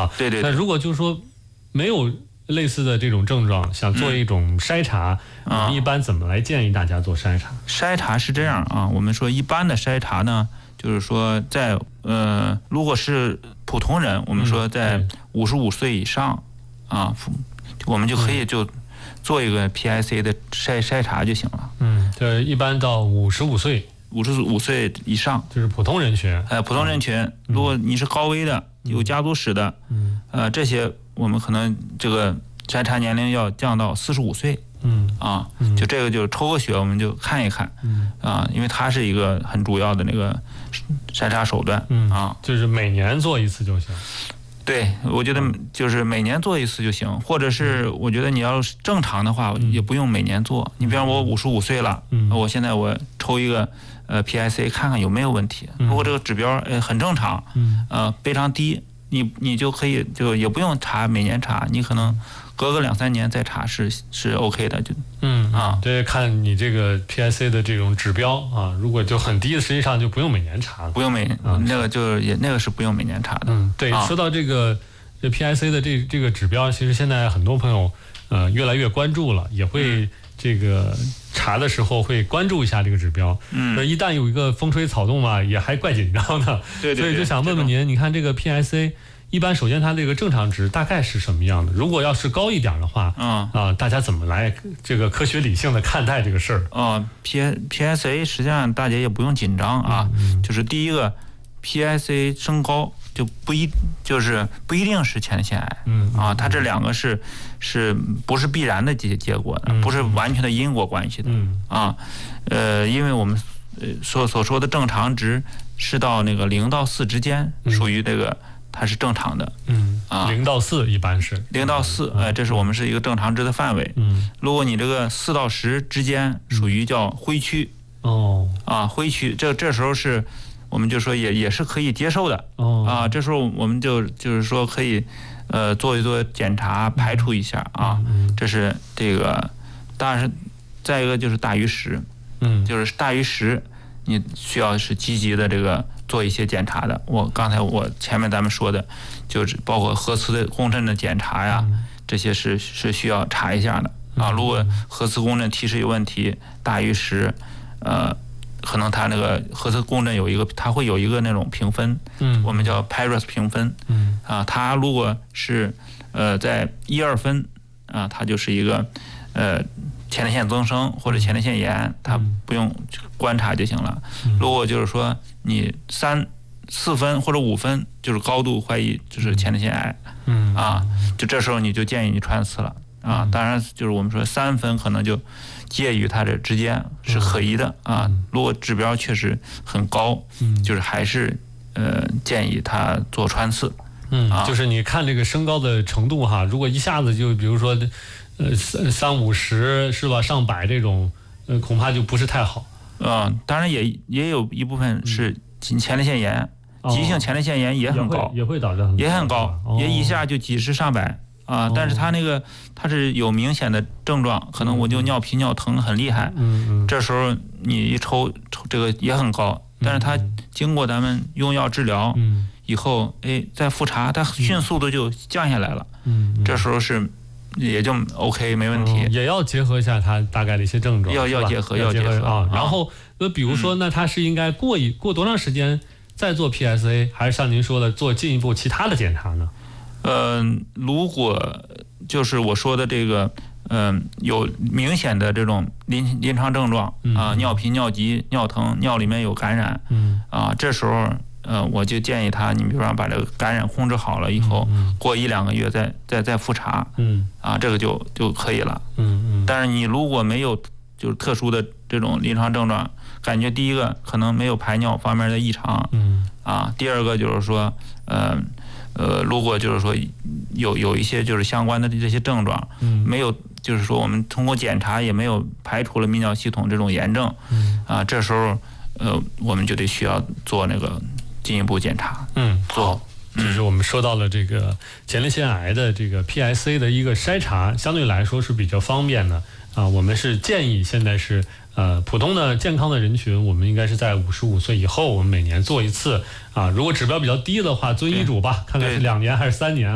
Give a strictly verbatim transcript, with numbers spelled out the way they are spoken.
状。 对对对。 那如果就是说没有类似的这种症状，想做一种筛查，我们一般怎么来建议大家做筛查？ 筛查是这样啊，我们说一般的筛查呢，就是说在呃，如果是普通人，我们说在五十五岁以上啊，我们就可以就做一个 P I C 的筛筛查就行了。 嗯，这一般到五十五岁， 五十五岁以上就是普通人群。 呃，普通人群，如果你是高危的、有家族史的， 嗯， 呃，这些我们可能这个筛查年龄要降到四十五岁。 嗯啊，就这个就抽个血，我们就看一看。 嗯啊，因为它是一个很主要的那个筛查手段。 嗯啊， 就是每年做一次就行。 对，我觉得就是每年做一次就行，或者是我觉得你要是正常的话，也不用每年做。你比方我五十五岁了， 嗯， 我现在我抽一个呃 P I C 看看有没有问题，如果这个指标呃很正常， 嗯， 呃非常低，你你就可以就也不用查每年查，你可能隔个两三年再查是是 OK 的，就嗯啊， 这看你这个 P I C 的这种指标啊，如果就很低的，实际上就不用每年查了， 不用每啊， 那个就也那个是不用每年查的。 嗯，对， 啊、 说到这个这 P I C 的这这个指标，其实现在很多朋友呃越来越关注了，也会这个查的时候会关注一下这个指标。 嗯， 一旦有一个风吹草动嘛，也还怪紧张的。 对对对， 所以就想问问您，你看这个 P I C。一般首先它这个正常值大概是什么样的？如果要是高一点的话， 嗯啊，大家怎么来这个科学理性的看待这个事儿？ 哦 ，P P S A 实际上大家也不用紧张啊， 嗯、 就是第一个 P S A 升高就不一就是不一定是前列腺癌， 嗯啊，它这两个是是不是必然的结结果的， 嗯、 不是完全的因果关系的， 嗯啊，呃，因为我们呃所所说的正常值是到那个零到四之间，属于这个。它是正常的， 嗯啊， 零到四一般是零到四，呃，这是我们是一个正常值的范围。 嗯， 如果你这个四到十之间属于叫灰区， 哦， 啊，灰区，这这时候是，我们就说也也是可以接受的， 哦， 啊，这时候我们就就是说可以，呃，做一做检查，排除一下啊， 嗯、 这是这个，当然是再一个就是大于十， 嗯， 就是大于十，你需要是积极的这个。做一些检查的，我刚才我前面咱们说的，就是包括核磁的共振的检查呀， 嗯、 这些是是需要查一下的啊。如果核磁共振提示有问题，大于十，呃，可能它那个核磁共振有一个，它会有一个那种评分， 嗯， 我们叫 P I R A S 评分， 嗯， 啊，它如果是呃在一二分啊，它就是一个呃。前列腺增生或者前列腺炎，它不用观察就行了。如果就是说你三四分或者五分，就是高度怀疑就是前列腺癌， 嗯啊，就这时候你就建议你穿刺了啊。当然就是我们说三分可能就介于它这之间是可疑的啊。如果指标确实很高，就是还是呃建议他做穿刺。 嗯，就是你看这个升高的程度哈，如果一下子就比如说。呃，三三五十是吧？上百这种，呃，恐怕就不是太好。 嗯，当然也也有一部分是前列腺炎， 嗯、 急性前列腺炎也很高， 也会导致很也很高， 哦、 也一下就几十上百啊。哦、但是它那个它是有明显的症状，可能我就尿频尿疼很厉害， 嗯嗯， 这时候你一抽抽这个也很高，但是它经过咱们用药治疗， 嗯， 以后哎再复查，它迅速的就降下来了， 嗯，嗯这时候是。也就 OK 没问题、 嗯，也要结合一下它大概的一些症状， 要要结合要结合啊。然后那比如说，那它是应该过一过多长时间再做 P S A， 还是像您说的做进一步其他的检查呢？ 呃，如果就是我说的这个，嗯、呃，有明显的这种临临床症状啊、 嗯呃，尿频、尿急、尿疼，尿里面有感染， 嗯啊，这时候。呃，我就建议他，你比如说把这个感染控制好了以后， 嗯、 过一两个月再再再复查， 嗯， 啊，这个就就可以了， 嗯嗯。 但是你如果没有就是特殊的这种临床症状，感觉第一个可能没有排尿方面的异常， 嗯， 啊，第二个就是说，呃呃，如果就是说有有一些就是相关的这些症状， 嗯， 没有就是说我们通过检查也没有排除了泌尿系统这种炎症， 嗯，啊， 这时候呃我们就得需要做那个。进一步检查， 嗯，好，就是我们说到了这个前列腺癌的这个 P S A 的一个筛查，相对来说是比较方便的啊。我们是建议现在是呃普通的健康的人群，我们应该是在五十五岁以后，我们每年做一次啊。如果指标比较低的话，遵医嘱吧，看看是两年还是三年。